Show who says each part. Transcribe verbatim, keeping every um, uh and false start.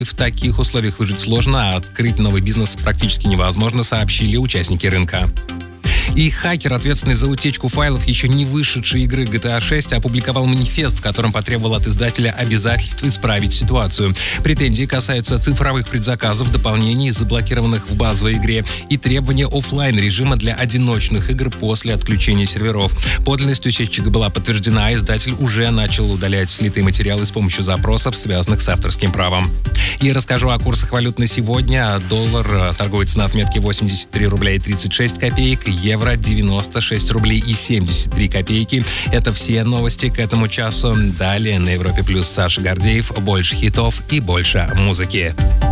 Speaker 1: В таких условиях выжить сложно, а открыть новый бизнес практически невозможно, сообщили участники рынка. И хакер, ответственный за утечку файлов еще не вышедшей игры джи ти эй шесть, опубликовал манифест, в котором потребовал от издателя обязательств исправить ситуацию. Претензии касаются цифровых предзаказов, дополнений, заблокированных в базовой игре, и требования офлайн режима для одиночных игр после отключения серверов. Подлинность утечки была подтверждена, а издатель уже начал удалять слитые материалы с помощью запросов, связанных с авторским правом. И расскажу о курсах валют на сегодня. Доллар торгуется на отметке восемьдесят три рубля и тридцать шесть копеек, евро девяносто шесть рублей и семьдесят три копейки. Это все новости к этому часу. Далее на Европе Плюс Саша Гордеев. Больше хитов и больше музыки.